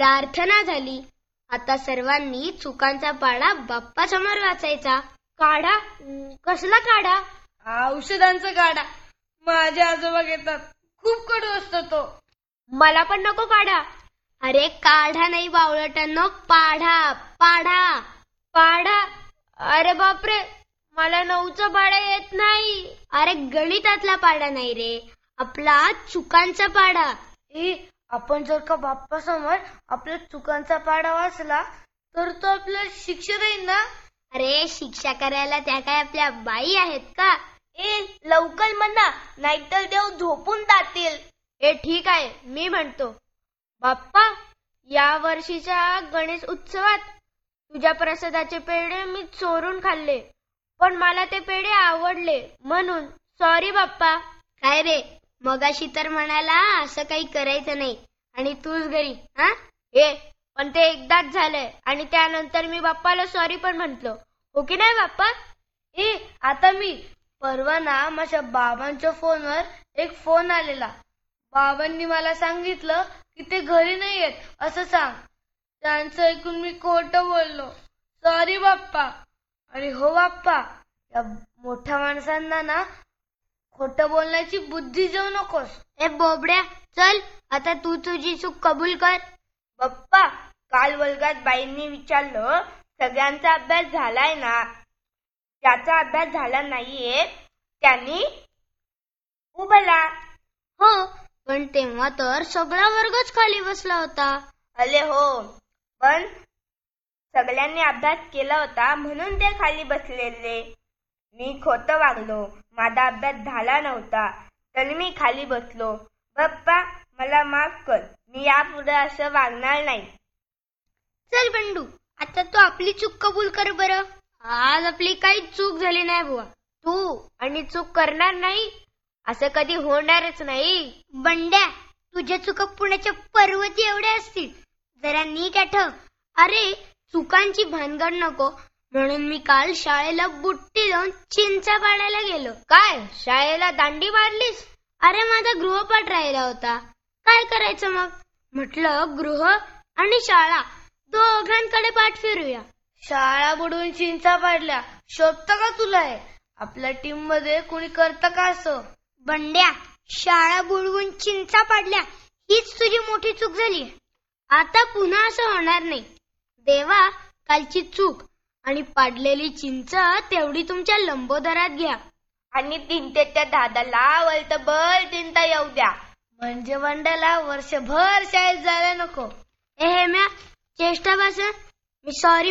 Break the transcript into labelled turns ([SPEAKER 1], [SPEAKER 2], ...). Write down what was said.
[SPEAKER 1] प्रार्थना झाली. आता सर्वांनी चुकांचा पाढा बाप्पासमोर वाचायचा. काढा? कसला काढा?
[SPEAKER 2] औषधांचा काढा. माझे आजोबा घेतात. खूप कडू असतो तो.
[SPEAKER 1] मला पण नको काढा. अरे काढा नाही बावळटांनो, पाढा पाढा
[SPEAKER 2] पाढा? अरे बापरे, मला 9चा पाढा येत नाही.
[SPEAKER 1] अरे गणितातला पाढा नाही रे, आपला चुकांचा पाढा.
[SPEAKER 2] आपण जर का बाप्पासमोर आपल्या चुकांचा पाढा वाचला तर तो आपल्याला शिक्षा देईल ना?
[SPEAKER 1] अरे शिक्षा करायला त्या काय आपल्या बाई आहेत का?
[SPEAKER 2] लवकर म्हणा, नाहीतर देव झोपून जातील.
[SPEAKER 1] ठीक आहे, मी म्हणतो. बाप्पा, या वर्षीच्या गणेश उत्सवात तुझ्या प्रसादाचे पेढे मी चोरून खाल्ले, पण मला ते पेढे आवडले म्हणून सॉरी बाप्पा. काय रे, मगाशी तर म्हणाला असं काही करायचं नाही आणि तूच घरी. पण ते एकदाच झालंय आणि त्यानंतर मी बाप्पाला सॉरी पण म्हटलो, हो की नाही बाप्पा?
[SPEAKER 2] आता मी परवा ना माझ्या बाबांच्या फोनवर एक फोन आलेला. बाबांनी मला सांगितलं की ते घरी नाही येत असं सांग. त्यांचं ऐकून मी खोटं बोललो. सॉरी बाप्पा. आणि हो बाप्पा, या मोठ्या माणसांना ना खोटं बोलण्याची बुद्धी देऊ नकोस.
[SPEAKER 1] बोबड्या, चल आता तू तुझी चूक कबूल कर.
[SPEAKER 2] बाप्पा, काल वर्गात बाईंनी विचारलं, सगळ्यांचा अभ्यास झालाय ना? ज्याचा अभ्यास झाला नाहीये त्यांनी उभला.
[SPEAKER 1] हो, पण तेव्हा तर सगळा वर्गच खाली बसला होता.
[SPEAKER 2] अरे हो, पण सगळ्यांनी अभ्यास केला होता म्हणून ते खाली बसलेले. मी खोटं वागलो, माझा अभ्यास झाला नव्हता तरी मी खाली बसलो. बाप्पा, मला माफ कर. मी यापुढे असं वागणार नाही.
[SPEAKER 1] चल बंडू, आता तू आपली चूक कबूल कर बरं. आज आपली काही चूक झाली नाही बुवा.
[SPEAKER 2] तू आणि चूक करणार नाही असं कधी होणारच नाही.
[SPEAKER 1] बंड्या, तुझ्या चुका पुण्याच्या पर्वती एवढ्या असतील, जरा नीट आठव. अरे चुकांची भानगड नको म्हणून मी काल शाळेला बुट्टी लावून चिंचा पाडायला गेलो.
[SPEAKER 2] काय, शाळेला दांडी मारलीस?
[SPEAKER 1] अरे माझा गृहपाठ राहिला होता. काय करायचं मग? म्हटलं गृह आणि शाळा दोघांकडे पाठ फिरूया.
[SPEAKER 2] शाळा बुडवून चिंचा पाडल्या शोभतं का तुला? आहे आपल्या टीम मध्ये कुणी करतं का असं?
[SPEAKER 1] बंड्या, शाळा बुडवून चिंचा पाडल्या हीच तुझी मोठी चूक झाली. आता पुन्हा असं होणार नाही. देवा, कालची चूक आणि पाडलेली चिंच तेवढी तुमच्या लंबोदरात घ्या
[SPEAKER 2] आणि 3 ते 10 वर्षभर चिंता येऊ द्या. म्हणजे बंड्याला वर्षभर शाळेत जायला नको.
[SPEAKER 1] हेम्या, चेष्टा बस. मी सॉरी